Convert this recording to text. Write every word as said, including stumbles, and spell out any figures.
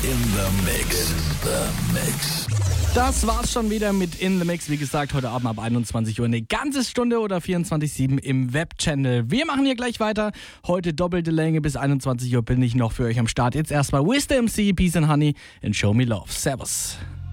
In the Mix. In the Mix. Das war's schon wieder mit In the Mix. Wie gesagt, heute Abend ab einundzwanzig Uhr eine ganze Stunde oder vierundzwanzig sieben im Webchannel. Wir machen hier gleich weiter. Heute doppelte Länge bis einundzwanzig Uhr bin ich noch für euch am Start. Jetzt erstmal Wisdom C, Peace and Honey and Show Me Love. Servus.